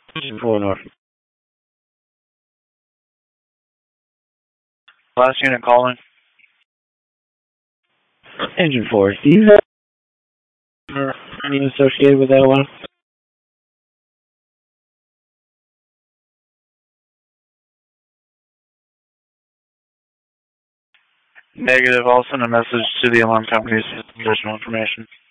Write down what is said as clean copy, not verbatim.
Engine 4 North. Last unit calling. Engine 4, do you have any associated with that one? Negative. I'll send a message to the alarm companies with additional information.